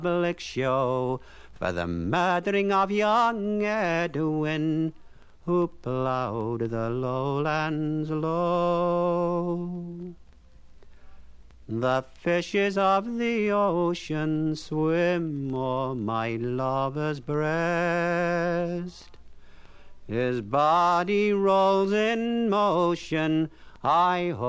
public show for the murdering of young Edwin, who ploughed the lowlands low. The fishes of the ocean swim o'er my lover's breast. His body rolls in motion, I hope